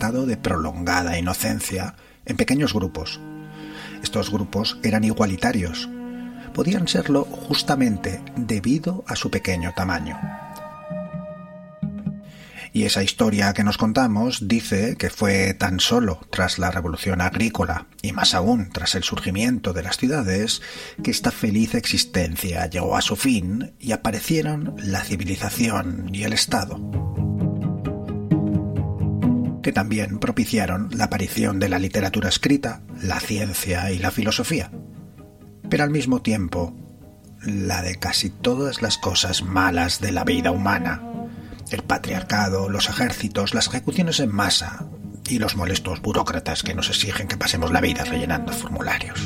estado de prolongada inocencia en pequeños grupos. Estos grupos eran igualitarios. Podían serlo justamente debido a su pequeño tamaño. Y esa historia que nos contamos dice que fue tan solo tras la revolución agrícola, y más aún tras el surgimiento de las ciudades, que esta feliz existencia llegó a su fin y aparecieron la civilización y el Estado, que también propiciaron la aparición de la literatura escrita, la ciencia y la filosofía. Pero al mismo tiempo, la de casi todas las cosas malas de la vida humana: el patriarcado, los ejércitos, las ejecuciones en masa y los molestos burócratas que nos exigen que pasemos la vida rellenando formularios.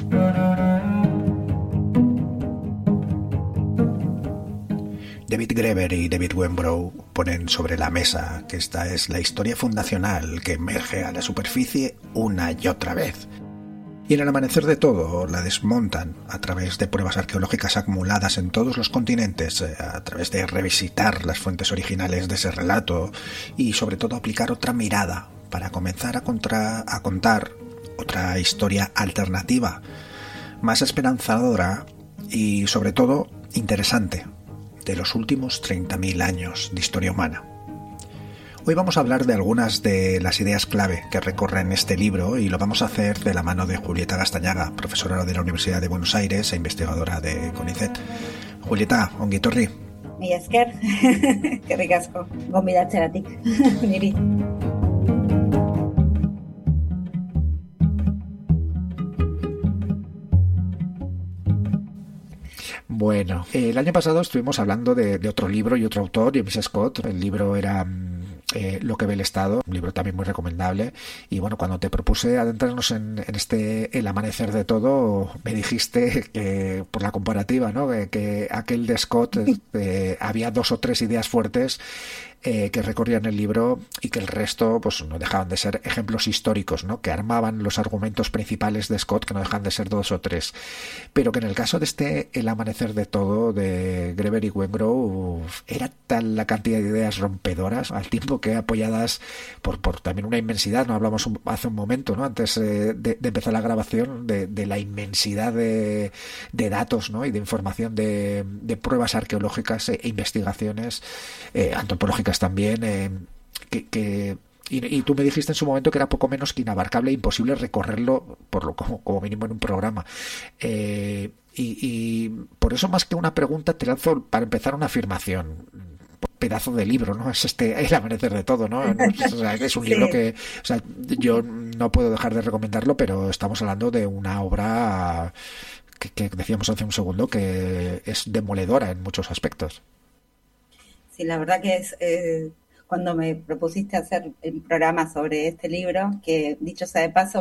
David Graeber y David Wengrow ponen sobre la mesa que esta es la historia fundacional que emerge a la superficie una y otra vez. Y en el amanecer de todo la desmontan a través de pruebas arqueológicas acumuladas en todos los continentes, a través de revisitar las fuentes originales de ese relato y sobre todo aplicar otra mirada para comenzar a contar otra historia alternativa, más esperanzadora y sobre todo interesante, de los últimos 30.000 años de historia humana. Hoy vamos a hablar de algunas de las ideas clave que recorren este libro y lo vamos a hacer de la mano de Julieta Gastañaga, profesora de la Universidad de Buenos Aires e investigadora de CONICET. Julieta, ongi etorri. Mila esker, eskerrik asko, gonbidatzeratik, niri. Bueno, el año pasado estuvimos hablando de otro libro y otro autor, James Scott. El libro era Lo que ve el Estado, un libro también muy recomendable. Y bueno, cuando te propuse adentrarnos en El amanecer de todo, me dijiste que por la comparativa, ¿no?, que aquel de Scott había 2 o 3 ideas fuertes que recorrían el libro y que el resto pues no dejaban de ser ejemplos históricos, ¿no?, que armaban los argumentos principales de Scott, que no dejan de ser 2 o 3, pero que en el caso de El amanecer de todo, de Graeber y Wengrow, era tal la cantidad de ideas rompedoras, al tiempo que apoyadas por también una inmensidad. No hablamos hace un momento, ¿no?, antes de empezar la grabación, de la inmensidad de datos, ¿no?, y de información, de pruebas arqueológicas e investigaciones antropológicas también, y tú me dijiste en su momento que era poco menos que inabarcable e imposible recorrerlo como mínimo en un programa. Y por eso, más que una pregunta, te lanzo para empezar una afirmación. Pedazo de libro, ¿no? Es El amanecer de todo, ¿no? O sea, es un libro que, o sea, yo no puedo dejar de recomendarlo, pero estamos hablando de una obra que decíamos hace un segundo que es demoledora en muchos aspectos. Sí, la verdad que es cuando me propusiste hacer el programa sobre este libro, que dicho sea de paso,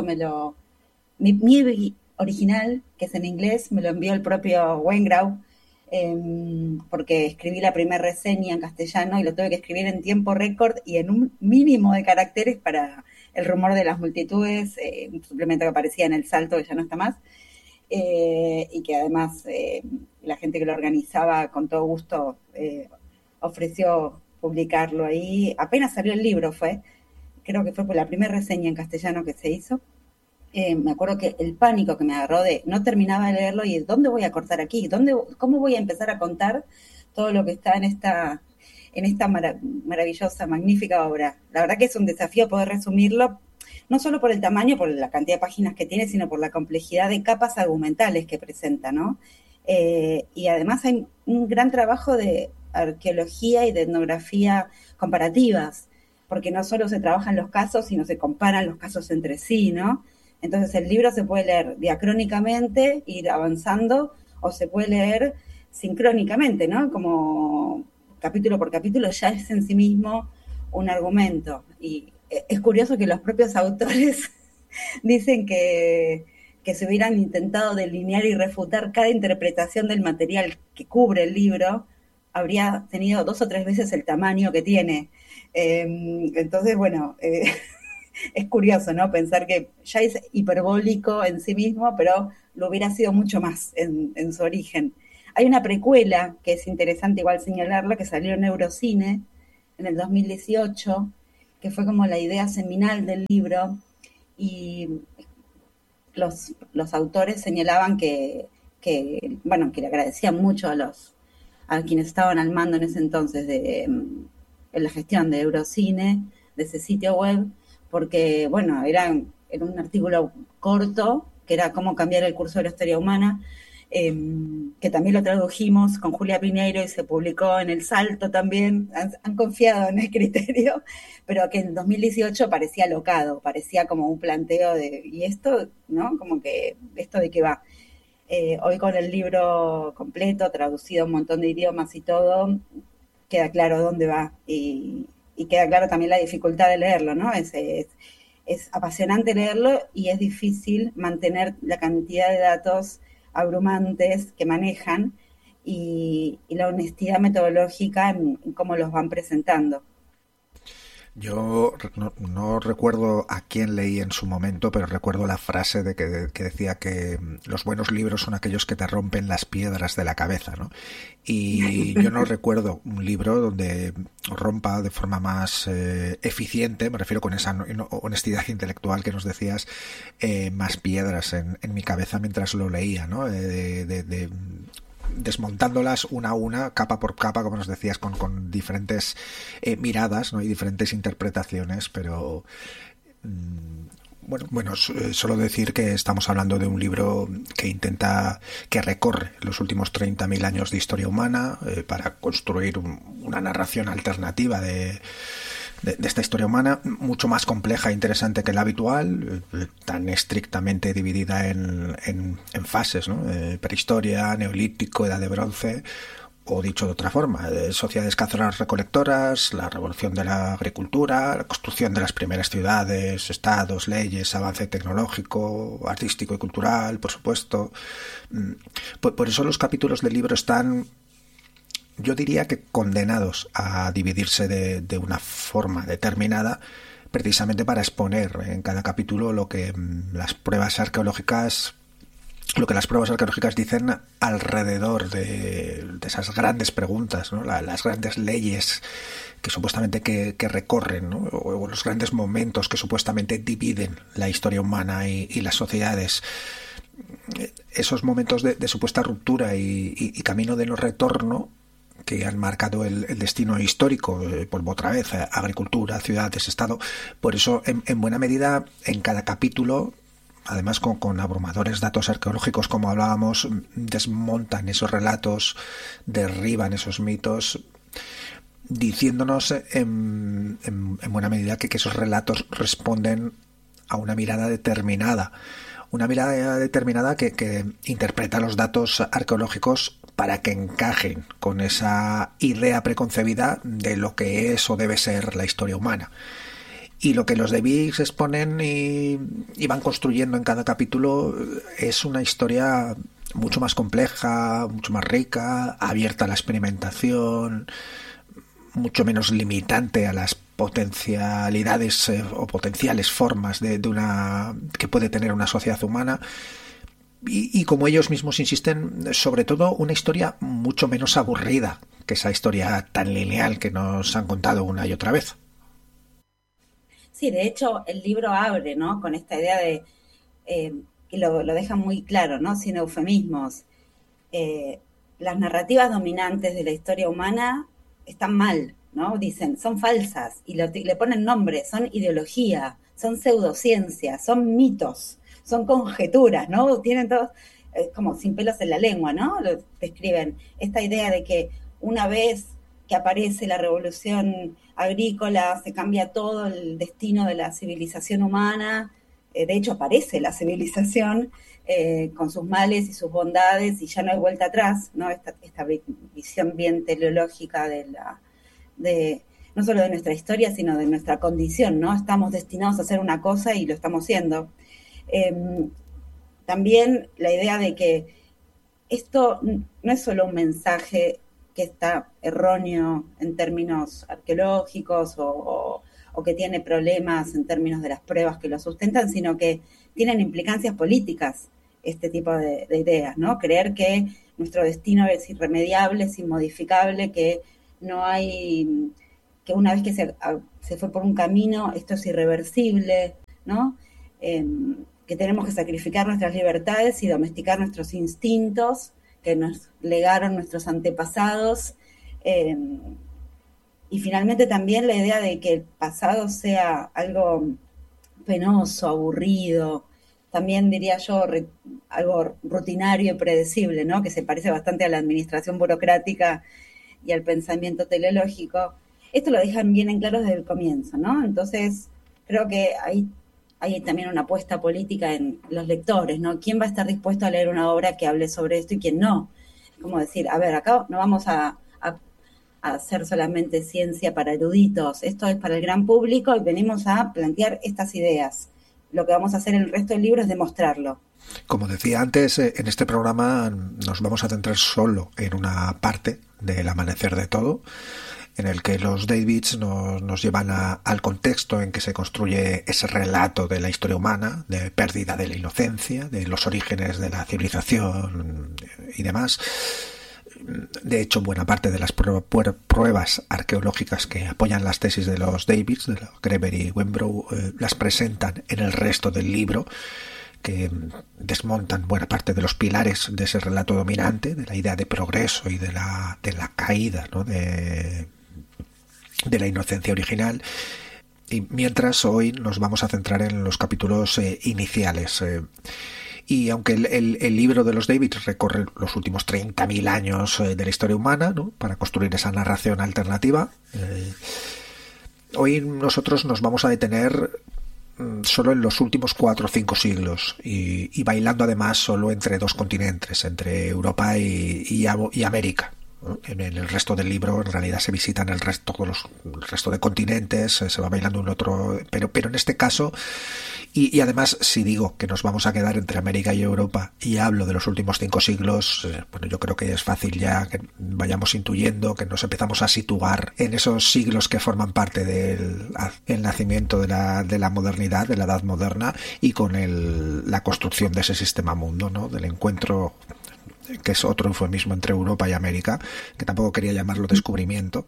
mi original, que es en inglés, me lo envió el propio Wengrow, porque escribí la primera reseña en castellano y lo tuve que escribir en tiempo récord y en un mínimo de caracteres para El rumor de las multitudes, un suplemento que aparecía en El Salto, que ya no está más, y que además la gente que lo organizaba con todo gusto ofreció publicarlo ahí. Apenas salió el libro creo que fue por la primera reseña en castellano que se hizo. Me acuerdo que el pánico que me agarró de no terminaba de leerlo y ¿dónde voy a cortar aquí? ¿Cómo voy a empezar a contar todo lo que está en esta maravillosa, magnífica obra? La verdad que es un desafío poder resumirlo, no solo por el tamaño, por la cantidad de páginas que tiene, sino por la complejidad de capas argumentales que presenta, ¿no? Y además hay un gran trabajo de arqueología y de etnografía comparativas, porque no solo se trabajan los casos, sino se comparan los casos entre sí, ¿no? Entonces el libro se puede leer diacrónicamente, ir avanzando, o se puede leer sincrónicamente, ¿no? Como capítulo por capítulo ya es en sí mismo un argumento. Y es curioso que los propios autores dicen que se hubieran intentado delinear y refutar cada interpretación del material que cubre el libro, habría tenido 2 o 3 veces el tamaño que tiene. Entonces, bueno, es curioso, ¿no?, pensar que ya es hiperbólico en sí mismo, pero lo hubiera sido mucho más en su origen. Hay una precuela que es interesante igual señalarla, que salió en Eurocine en el 2018, que fue como la idea seminal del libro, y los autores señalaban bueno, que le agradecían mucho a quienes estaban al mando en ese entonces en la gestión de Eurocine, de ese sitio web, porque, bueno, era un artículo corto, que era cómo cambiar el curso de la historia humana, que también lo tradujimos con Julia Piñeiro y se publicó en El Salto también. Han confiado en el criterio, pero que en 2018 parecía alocado, parecía como un planteo de, ¿y esto? ¿No? Como que, ¿esto de qué va? Hoy con el libro completo, traducido a un montón de idiomas y todo, queda claro dónde va, y queda claro también la dificultad de leerlo, ¿no? Es apasionante leerlo y es difícil mantener la cantidad de datos abrumantes que manejan y la honestidad metodológica en cómo los van presentando. Yo no recuerdo a quién leí en su momento, pero recuerdo la frase que decía que los buenos libros son aquellos que te rompen las piedras de la cabeza, ¿no? Y yo no recuerdo un libro donde rompa de forma más eficiente, me refiero con esa honestidad intelectual que nos decías, más piedras en mi cabeza mientras lo leía, ¿no? Desmontándolas una a una, capa por capa, como nos decías, con diferentes miradas, ¿no? Y diferentes interpretaciones, pero bueno, solo decir que estamos hablando de un libro que recorre los últimos 30.000 años de historia humana para construir una narración alternativa de esta historia humana, mucho más compleja e interesante que la habitual, tan estrictamente dividida en fases, ¿no? Prehistoria, neolítico, edad de bronce, o dicho de otra forma, sociedades cazadoras recolectoras, la revolución de la agricultura, la construcción de las primeras ciudades, estados, leyes, avance tecnológico, artístico y cultural, por supuesto. Por eso los capítulos del libro están, yo diría que condenados a dividirse de una forma determinada, precisamente para exponer en cada capítulo lo que las pruebas arqueológicas dicen alrededor de esas grandes preguntas, ¿no? Las grandes leyes que supuestamente que recorren, ¿no? O los grandes momentos que supuestamente dividen la historia humana y las sociedades. Esos momentos de supuesta ruptura y camino de no retorno que han marcado el destino histórico, vuelvo otra vez, agricultura, ciudades, Estado. Por eso, en buena medida, en cada capítulo, además con abrumadores datos arqueológicos, como hablábamos, desmontan esos relatos, derriban esos mitos, diciéndonos en buena medida que esos relatos responden a una mirada determinada. Una mirada determinada que interpreta los datos arqueológicos para que encajen con esa idea preconcebida de lo que es o debe ser la historia humana. Y lo que los de Biggs exponen y van construyendo en cada capítulo es una historia mucho más compleja, mucho más rica, abierta a la experimentación, mucho menos limitante a las potencialidades o potenciales formas de una que puede tener una sociedad humana. Y como ellos mismos insisten, sobre todo una historia mucho menos aburrida que esa historia tan lineal que nos han contado una y otra vez. Sí, de hecho, el libro abre, ¿no? Con esta idea de, que lo deja muy claro, ¿no? Sin eufemismos. Las narrativas dominantes de la historia humana están mal, ¿no? Dicen, son falsas, y le ponen nombre, son ideología, son pseudociencia, son mitos, son conjeturas, ¿no? Tienen todos como sin pelos en la lengua, ¿no? Lo describen esta idea de que una vez que aparece la revolución agrícola se cambia todo el destino de la civilización humana. De hecho aparece la civilización con sus males y sus bondades, y ya no hay vuelta atrás, ¿no? Esta visión bien teleológica no solo de nuestra historia, sino de nuestra condición, ¿no? Estamos destinados a hacer una cosa y lo estamos haciendo. También la idea de que esto no es solo un mensaje que está erróneo en términos arqueológicos o que tiene problemas en términos de las pruebas que lo sustentan, sino que tienen implicancias políticas este tipo de ideas, ¿no? Creer que nuestro destino es irremediable, es inmodificable, que no hay, que una vez que se fue por un camino, esto es irreversible, ¿no? Que tenemos que sacrificar nuestras libertades y domesticar nuestros instintos que nos legaron nuestros antepasados. Y finalmente también la idea de que el pasado sea algo penoso, aburrido, también diría yo algo rutinario y predecible, ¿no? Que se parece bastante a la administración burocrática y al pensamiento teleológico. Esto lo dejan bien en claro desde el comienzo, ¿no? Entonces, creo que hay también una apuesta política en los lectores, ¿no? ¿Quién va a estar dispuesto a leer una obra que hable sobre esto y quién no? Como decir, a ver, acá no vamos a hacer solamente ciencia para eruditos, esto es para el gran público y venimos a plantear estas ideas. Lo que vamos a hacer en el resto del libro es demostrarlo. Como decía antes, en este programa nos vamos a centrar solo en una parte del amanecer de todo, en el que los Davids nos llevan al contexto en que se construye ese relato de la historia humana, de pérdida de la inocencia, de los orígenes de la civilización y demás. De hecho, buena parte de las pruebas arqueológicas que apoyan las tesis de los Davids, de los Greber y Wenbrough, las presentan en el resto del libro, que desmontan buena parte de los pilares de ese relato dominante, de la idea de progreso y de la caída, ¿no? de la inocencia original. Y mientras hoy nos vamos a centrar en los capítulos iniciales. Y aunque el libro de los Davids recorre los últimos 30.000 años de la historia humana, ¿no? Para construir esa narración alternativa, hoy nosotros nos vamos a detener solo en los últimos 4 o 5 siglos y bailando además solo entre 2 continentes, entre Europa y América. En el resto del libro en realidad se visitan el resto de continentes, se va bailando un otro, pero en este caso y además si digo que nos vamos a quedar entre América y Europa y hablo de los últimos 5 siglos, bueno, yo creo que es fácil ya que vayamos intuyendo que nos empezamos a situar en esos siglos que forman parte del nacimiento de la modernidad, de la edad moderna y con la construcción de ese sistema mundo, ¿no? Del encuentro, que es otro eufemismo entre Europa y América, que tampoco quería llamarlo descubrimiento.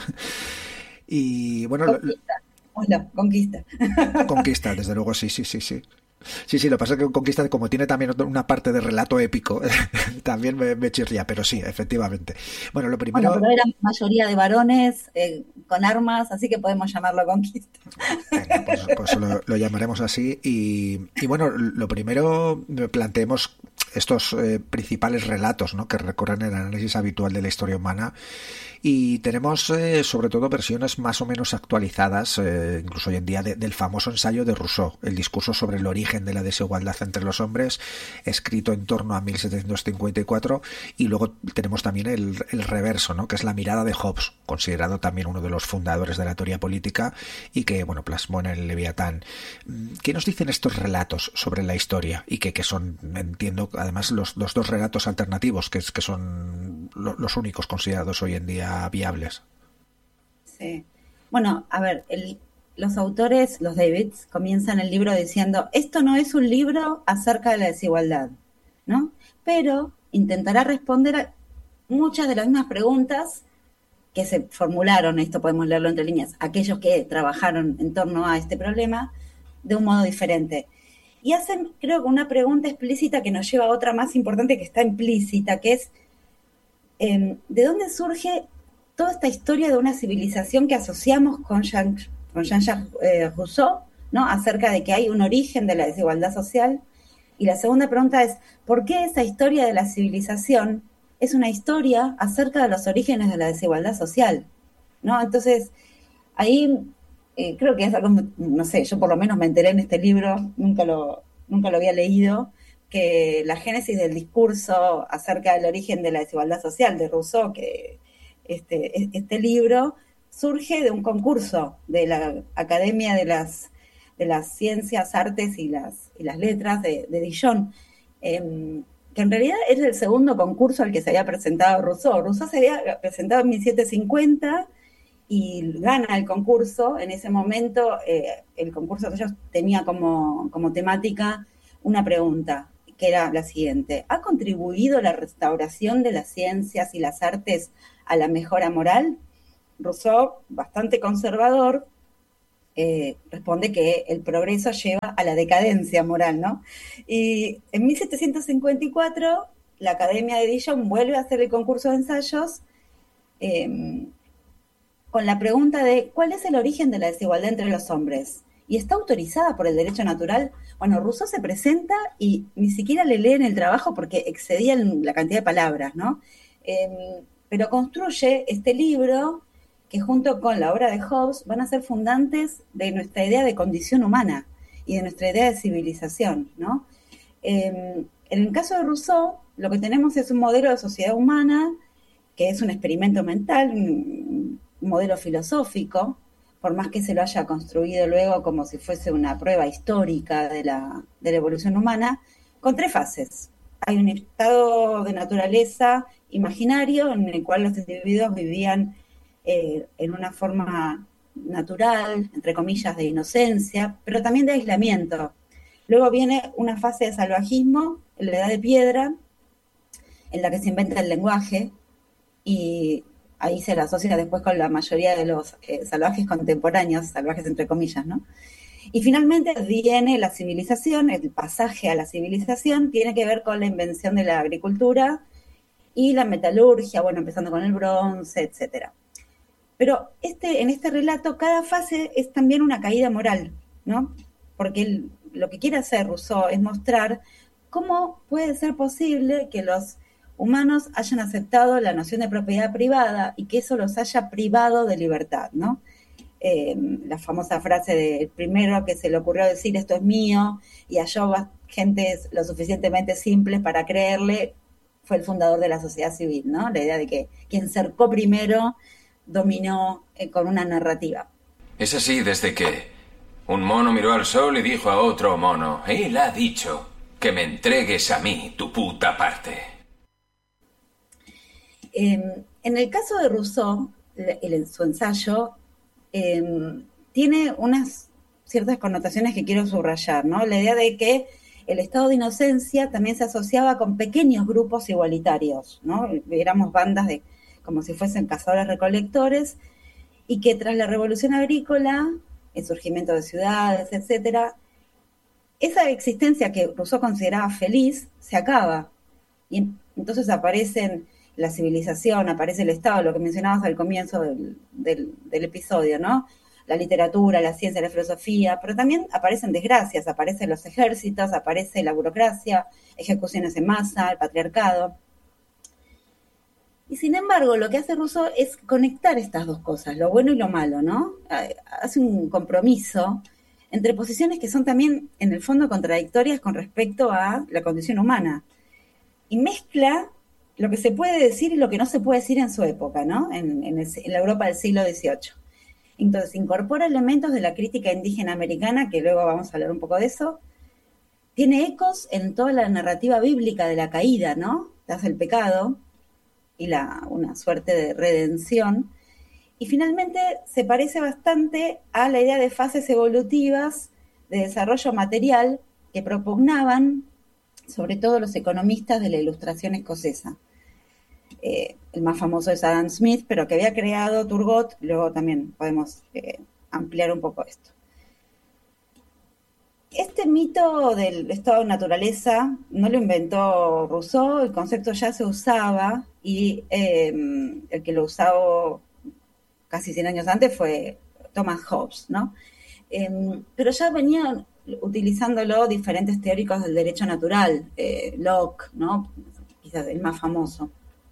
Y bueno, conquista. Conquista, desde luego, sí. Sí, lo que pasa es que Conquista, como tiene también una parte de relato épico, también me chirría, pero sí, efectivamente. Bueno, lo primero... Bueno, pero era mayoría de varones con armas, así que podemos llamarlo Conquista. Venga, pues lo llamaremos así. Y bueno, lo primero, planteemos estos principales relatos, ¿no? Que recorren el análisis habitual de la historia humana. Y tenemos sobre todo versiones más o menos actualizadas, incluso hoy en día, del famoso ensayo de Rousseau, el discurso sobre el origen de la desigualdad entre los hombres, escrito en torno a 1754, y luego tenemos también el reverso, ¿no? Que es la mirada de Hobbes, considerado también uno de los fundadores de la teoría política y que, bueno, plasmó en el Leviatán. ¿Qué nos dicen estos relatos sobre la historia? Y que son, entiendo, además los 2 relatos alternativos, que son los únicos considerados hoy en día viables. Sí. Bueno, a ver, los autores, los Davids, comienzan el libro diciendo, esto no es un libro acerca de la desigualdad, ¿no? Pero intentará responder a muchas de las mismas preguntas que se formularon, esto podemos leerlo entre líneas, aquellos que trabajaron en torno a este problema, de un modo diferente. Y hacen, creo que una pregunta explícita que nos lleva a otra más importante que está implícita, que es, ¿de dónde surge toda esta historia de una civilización que asociamos con Jean-Jacques Rousseau, ¿no? Acerca de que hay un origen de la desigualdad social? Y la segunda pregunta es, ¿por qué esa historia de la civilización es una historia acerca de los orígenes de la desigualdad social, ¿no? Entonces, ahí creo que es algo, no sé, yo por lo menos me enteré en este libro, nunca lo había leído, que la génesis del discurso acerca del origen de la desigualdad social de Rousseau, que este libro surge de un concurso de la Academia de las Ciencias, Artes y las Letras de Dijon, que en realidad es el segundo concurso al que se había presentado Rousseau. Rousseau se había presentado en 1750 y gana el concurso. En ese momento el concurso de ellos tenía como temática una pregunta, que era la siguiente: ¿ha contribuido la restauración de las ciencias y las artes a la mejora moral? Rousseau, bastante conservador, responde que el progreso lleva a la decadencia moral, ¿no? Y en 1754 la Academia de Dijon vuelve a hacer el concurso de ensayos eh, con la pregunta de ¿cuál es el origen de la desigualdad entre los hombres? ¿Y está autorizada por el derecho natural? Bueno, Rousseau se presenta y ni siquiera le leen el trabajo porque excedía la cantidad de palabras, ¿no? Pero construye este libro que junto con la obra de Hobbes van a ser fundantes de nuestra idea de condición humana y de nuestra idea de civilización, ¿no? En el caso de Rousseau, lo que tenemos es un modelo de sociedad humana que es un experimento mental, un modelo filosófico, por más que se lo haya construido luego como si fuese una prueba histórica de la evolución humana, con 3 fases. Hay un estado de naturaleza imaginario en el cual los individuos vivían en una forma natural, entre comillas, de inocencia, pero también de aislamiento. Luego viene una fase de salvajismo, en la edad de piedra, en la que se inventa el lenguaje, y ahí se la asocia después con la mayoría de los salvajes contemporáneos, salvajes entre comillas, ¿no? Y finalmente viene la civilización, el pasaje a la civilización tiene que ver con la invención de la agricultura y la metalurgia, bueno, empezando con el bronce, etcétera. Pero en este relato cada fase es también una caída moral, ¿no? Porque lo que quiere hacer Rousseau es mostrar cómo puede ser posible que los humanos hayan aceptado la noción de propiedad privada y que eso los haya privado de libertad, ¿no? La famosa frase del primero que se le ocurrió decir esto es mío y halló gentes lo suficientemente simples para creerle, fue el fundador de la sociedad civil, ¿no? La idea de que quien cercó primero dominó con una narrativa. Es así desde que un mono miró al sol y dijo a otro mono, él ha dicho que me entregues a mí tu puta parte. En el caso de Rousseau, su ensayo tiene unas ciertas connotaciones que quiero subrayar, ¿no? La idea de que el estado de inocencia también se asociaba con pequeños grupos igualitarios, ¿no? Éramos bandas de como si fuesen cazadores-recolectores, y que tras la revolución agrícola, el surgimiento de ciudades, etcétera, esa existencia que Rousseau consideraba feliz se acaba. Y entonces aparecen la civilización, aparece el Estado, lo que mencionabas al comienzo del episodio, ¿no? La literatura, la ciencia, la filosofía, pero también aparecen desgracias, aparecen los ejércitos, aparece la burocracia, ejecuciones en masa, el patriarcado. Y sin embargo, lo que hace Rousseau es conectar estas dos cosas, lo bueno y lo malo, ¿no? Hace un compromiso entre posiciones que son también, en el fondo, contradictorias con respecto a la condición humana. Y mezcla lo que se puede decir y lo que no se puede decir en su época, ¿no? En la Europa del siglo XVIII. Entonces, incorpora elementos de la crítica indígena americana, que luego vamos a hablar un poco de eso. Tiene ecos en toda la narrativa bíblica de la caída, ¿no? Tras el pecado y una suerte de redención. Y finalmente se parece bastante a la idea de fases evolutivas de desarrollo material que propugnaban sobre todo los economistas de la Ilustración escocesa. El más famoso es Adam Smith, pero que había creado Turgot, luego también podemos ampliar un poco esto. Este mito del estado de naturaleza no lo inventó Rousseau, el concepto ya se usaba y el que lo usaba casi 100 años antes fue Thomas Hobbes, ¿no? Pero ya venían utilizándolo diferentes teóricos del derecho natural, Locke, ¿no? Quizás el más famoso.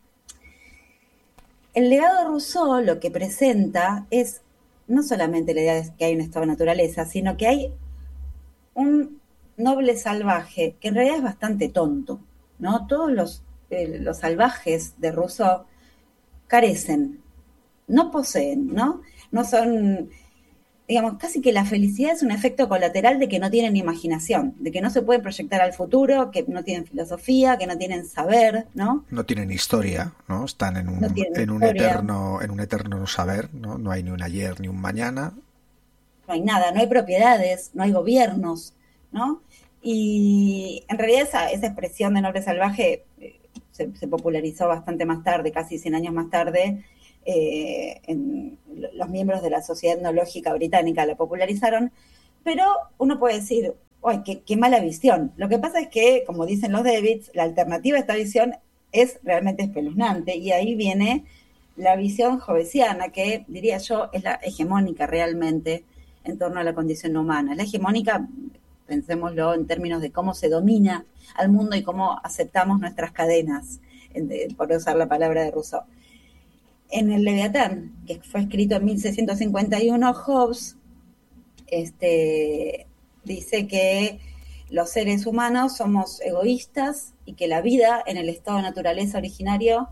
El legado de Rousseau lo que presenta es no solamente la idea de que hay un estado de naturaleza, sino que hay un noble salvaje que en realidad es bastante tonto, ¿no? Todos los salvajes de Rousseau carecen, no poseen, ¿no? No son, digamos, casi que la felicidad es un efecto colateral de que no tienen imaginación, de que no se pueden proyectar al futuro, que no tienen filosofía, que no tienen saber, ¿no? No tienen historia, ¿no? Están en un eterno no saber, ¿no? No hay ni un ayer ni un mañana. No hay nada, no hay propiedades, no hay gobiernos, ¿no? Y en realidad esa expresión de noble salvaje se popularizó bastante más tarde, casi 100 años más tarde, los miembros de la Sociedad Etnológica Británica la popularizaron, pero uno puede decir, ¡ay, qué mala visión! Lo que pasa es que, como dicen los Davids, la alternativa a esta visión es realmente espeluznante, y ahí viene la visión hobbesiana, que diría yo es la hegemónica realmente en torno a la condición humana. La hegemónica, pensémoslo en términos de cómo se domina al mundo y cómo aceptamos nuestras cadenas, por usar la palabra de Rousseau. En el Leviatán, que fue escrito en 1651, Hobbes dice que los seres humanos somos egoístas y que la vida en el estado de naturaleza originario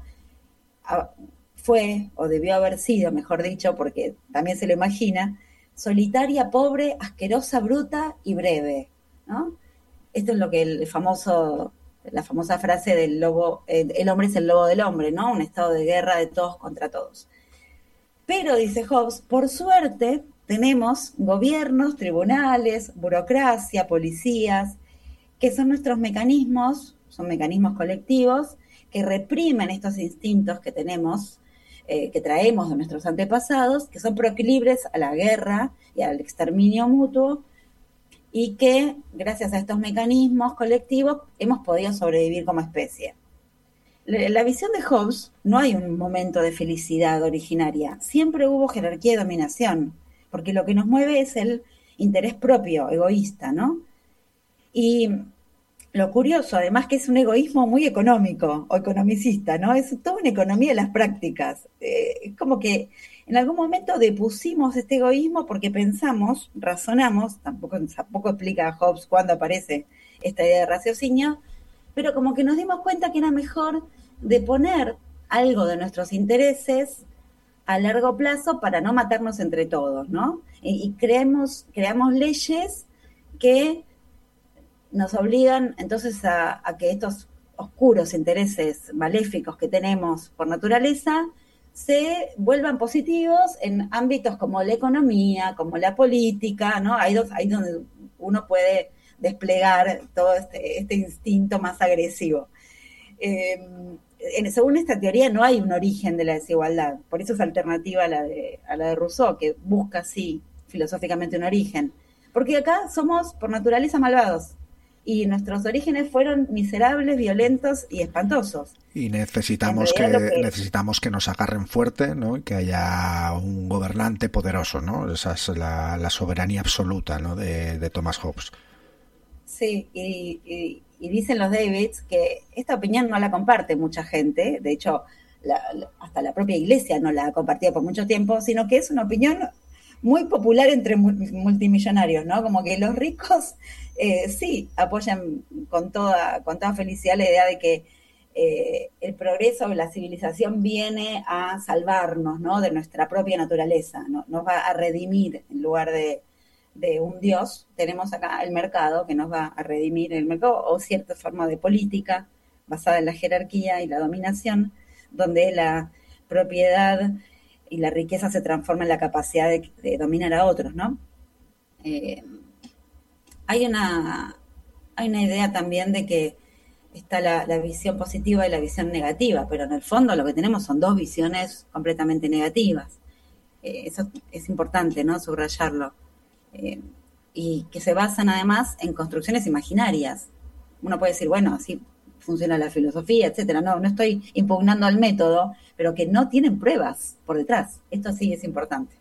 fue, o debió haber sido, mejor dicho, porque también se lo imagina, solitaria, pobre, asquerosa, bruta y breve, ¿no? Esto es lo que la famosa frase del lobo, el hombre es el lobo del hombre, ¿no? Un estado de guerra de todos contra todos. Pero, dice Hobbes, por suerte tenemos gobiernos, tribunales, burocracia, policías, que son nuestros mecanismos, son mecanismos colectivos, que reprimen estos instintos que tenemos, que traemos de nuestros antepasados, que son proclives a la guerra y al exterminio mutuo, y que, gracias a estos mecanismos colectivos, hemos podido sobrevivir como especie. La visión de Hobbes, no hay un momento de felicidad originaria, siempre hubo jerarquía y dominación, porque lo que nos mueve es el interés propio, egoísta, ¿no? Y lo curioso, además, que es un egoísmo muy económico o economicista, ¿no? Es toda una economía de las prácticas. Es como que en algún momento depusimos este egoísmo porque pensamos, razonamos, tampoco explica Hobbes cuándo aparece esta idea de raciocinio, pero como que nos dimos cuenta que era mejor deponer algo de nuestros intereses a largo plazo para no matarnos entre todos, ¿no? Y creamos leyes que nos obligan entonces a que estos oscuros intereses maléficos que tenemos por naturaleza se vuelvan positivos en ámbitos como la economía, como la política, ¿no? Ahí donde uno puede desplegar todo este instinto más agresivo. Según esta teoría no hay un origen de la desigualdad, por eso es alternativa a la de Rousseau, que busca sí filosóficamente un origen, porque acá somos por naturaleza malvados y nuestros orígenes fueron miserables, violentos y espantosos. Y necesitamos que nos agarren fuerte, ¿no? Y que haya un gobernante poderoso, ¿no? Esa es la soberanía absoluta, ¿no? de Thomas Hobbes. Sí, y dicen los Davids que esta opinión no la comparte mucha gente, de hecho hasta la propia iglesia no la ha compartido por mucho tiempo, sino que es una opinión muy popular entre multimillonarios, ¿no? Como que los ricos sí apoyan con toda felicidad la idea de que el progreso o la civilización viene a salvarnos, ¿no? De nuestra propia naturaleza, ¿no? Nos va a redimir en lugar de un Dios. Tenemos acá el mercado que nos va a redimir, el mercado o cierta forma de política basada en la jerarquía y la dominación, donde la propiedad y la riqueza se transforma en la capacidad de dominar a otros, ¿no? Hay una idea también de que está la visión positiva y la visión negativa, pero en el fondo lo que tenemos son dos visiones completamente negativas. Eso es importante, ¿no? Subrayarlo. Y que se basan además en construcciones imaginarias. Uno puede decir, bueno, así funciona la filosofía, etcétera. No estoy impugnando al método, pero que no tienen pruebas por detrás. Esto sí es importante.